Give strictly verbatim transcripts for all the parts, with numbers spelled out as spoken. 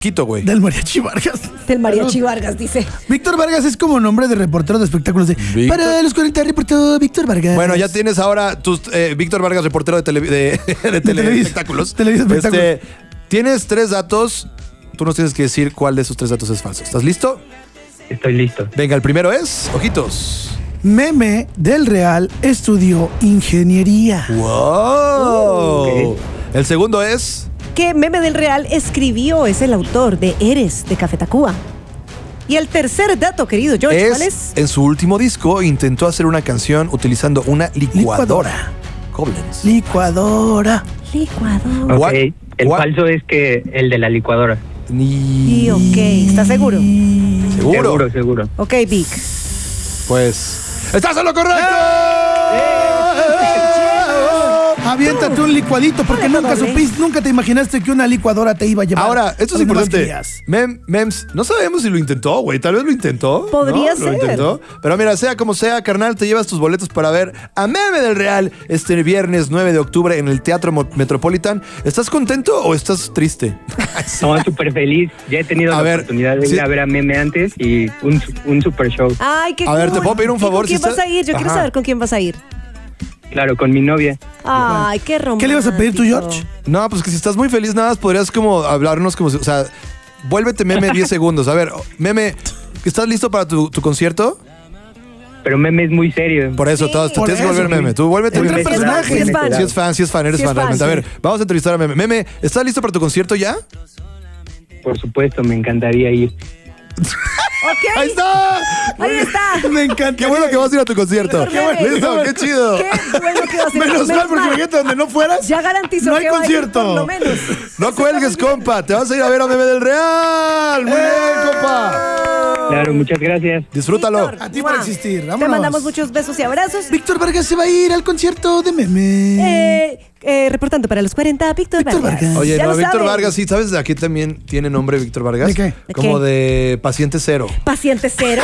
Quito, güey. Del Mariachi Vargas. Del Mariachi Vargas, dice. Víctor Vargas es como nombre de reportero de espectáculos. De, Víctor. para los cuarenta reportó Víctor Vargas. Bueno, ya tienes ahora tus eh, Víctor Vargas, reportero de, tele, de, de, de tele Televisa. espectáculos. Televisa espectáculos. Este, tienes tres datos. Tú nos tienes que decir cuál de esos tres datos es falso. ¿Estás listo? Estoy listo. Venga, el primero es... Ojitos. Meme del Real estudió ingeniería. ¡Wow! Ok. El segundo es... ¿Qué Meme del Real escribió? Es el autor de Eres, de Café Tacuba. Y el tercer dato, querido George, es, ¿cuál es? En su último disco intentó hacer una canción utilizando una licuadora. Koblenz. Licuadora. Licuador. What? Ok. El What? falso es que el de la licuadora. Ni... Y ok, ¿estás seguro? ¿Seguro? Seguro, seguro. Ok, Vic. Pues... ¡Estás en lo correcto! Aviéntate un licuadito porque Hola, nunca doble. supiste, nunca te imaginaste que una licuadora te iba a llevar. Ahora, esto es donde más importante. querías. Mem, Mems, no sabemos si lo intentó, güey. Tal vez lo intentó. Podría ¿no? Lo ser. intentó. Pero mira, sea como sea, carnal, te llevas tus boletos para ver a Meme del Real este viernes nueve de octubre en el Teatro Mo- Metropolitan. ¿Estás contento o estás triste? No, súper feliz. Ya he tenido A la ver, oportunidad de sí. ir a ver a Meme antes y un, un super show. Ay, qué A ver, cool. ¿te puedo pedir un ¿Y favor? ¿Con quién Si vas está- a ir? Yo quiero Ajá. saber con quién vas a ir. Claro, con mi novia. Ay, qué romántico. ¿Qué le ibas a pedir tú, George? No, pues que si estás muy feliz, nada más podrías como hablarnos como si, o sea, vuélvete Meme diez segundos. A ver, Meme, ¿estás listo para tu, tu concierto? Pero Meme es muy serio. Por eso, Sí. todos, te Por tienes que eso, volver Meme. Tú vuélvete Entra Meme. en personaje. Sí es fan. Si es fan, si es fan, eres Sí es fan, fan, realmente. A sí. ver, vamos a entrevistar a Meme. Meme, ¿estás listo para tu concierto ya? Por supuesto, me encantaría ir. Ok. ¡Ahí está! Ahí está. Me encanta. Qué bueno que vas a ir a tu concierto. Qué bueno. Listo, qué chido. Qué bueno que vas a ir. Menos mal, porque imagínate donde no fueras. Ya garantizó no hay que va a ir, concierto. por lo menos. No cuelgues, compa. Te vas a ir a ver a Meme del Real. Muy bien, compa. Claro, muchas gracias. Disfrútalo. Víctor, A ti por ¡mua! existir, Te vámonos. mandamos muchos besos y abrazos. Víctor Vargas se va a ir al concierto de Meme. Eh, eh, reportando para los cuarenta, Víctor, Víctor Vargas. Vargas. Oye, Ya no, lo Víctor saben. Vargas, sí, ¿sabes de aquí también tiene nombre Víctor Vargas? ¿De qué? ¿De Como qué? de paciente cero. Paciente cero.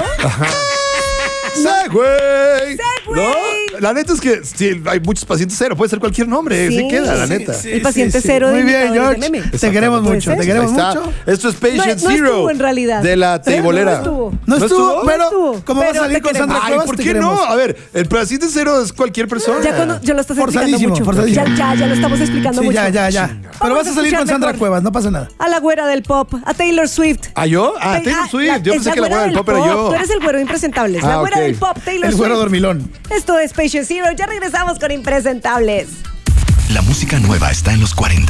¡Segway! Segway. ¿No? La neta es que sí, hay muchos pacientes cero, puede ser cualquier nombre, sí, Sí, queda, la sí, neta. sí. El paciente cero de Muy bien, imitadores de George. Meme. Te queremos Exactamente. mucho, Puede te ser. queremos Ahí está. mucho. Esto es Patient No- no Zero. estuvo en realidad. De la Sí, teibolera. no estuvo. No estuvo, pero estuvo, como va a pero salir te con Sandra queremos. Ay, Cuevas, ¿por te qué queremos. no? A ver, el paciente cero es cualquier persona. Ya, cuando, ya lo estás explicando Forzadísimo, mucho. forzadísimo. Ya, ya, ya lo estamos explicando Sí, mucho. ya, ya, ya. Pero Vamos vas a a salir con escuchar Sandra mejor. Cuevas, no pasa nada. A la güera del pop, a Taylor Swift. ¿Ah, yo? Ah, Tay- Taylor ah, Swift. la- Yo es pensé que la güera del pop era yo. Tú eres el güero impresentables. La Ah, güera ok. del pop, Taylor El güero Swift. dormilón. Esto es Patient Zero. Ya regresamos con Impresentables. La música nueva está en los cuarenta.